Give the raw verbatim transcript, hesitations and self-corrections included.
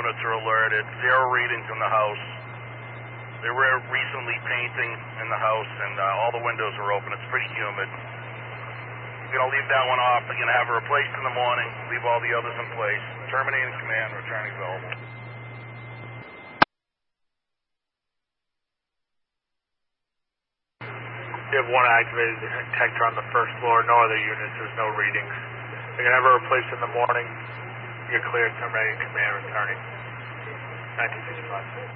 units are alerted. Zero readings in the house. They were recently painting in the house, and uh, all the windows are open. It's pretty humid. We're going to leave that one off. We're going to have it replaced in the morning. Leave all the others in place. Terminating command. Returning available. You have one activated detector on the first floor. No other units. There's no readings. You're going to have it replaced in the morning. You're clear. Terminating command. Returning. nineteen sixty-five.